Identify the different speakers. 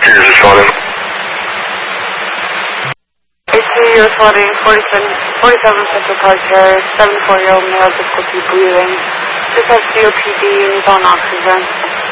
Speaker 1: years of swelling.
Speaker 2: 18 years swelling, 47 central card care, 74-year-old male, difficulty breathing. Just has COPD and he's on oxygen.